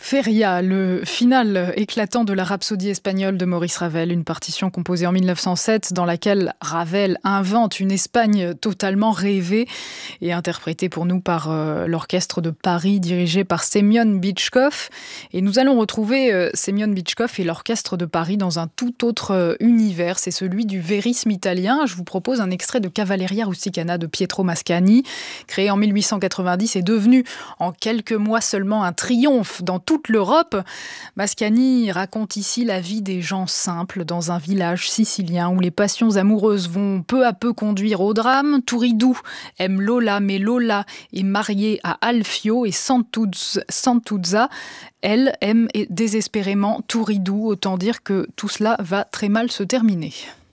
Feria, le final éclatant de la Rhapsodie espagnole de Maurice Ravel, une partition composée en 1907 dans laquelle Ravel invente une Espagne totalement rêvée et interprétée pour nous par l'orchestre de Paris dirigé par Semyon Bitchkov. Et nous allons retrouver Semyon Bitchkov et l'orchestre de Paris dans un tout autre univers, c'est celui du vérisme italien. Je vous propose un extrait de Cavalleria Rusticana de Pietro Mascagni, créé en 1890 et devenu en quelques mois seulement un triomphe dans toute l'Europe. Mascagni raconte ici la vie des gens simples dans un village sicilien où les passions amoureuses vont peu à peu conduire au drame. Turiddu aime Lola, mais Lola est mariée à Alfio et Santuzza, elle aime désespérément Turiddu. Autant dire que tout cela va très mal se terminer.